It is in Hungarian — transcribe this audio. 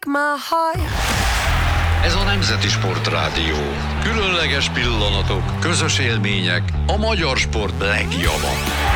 my heart. Ez a Nemzeti Sportrádió. Különleges pillanatok, közös élmények, a magyar sport legjava.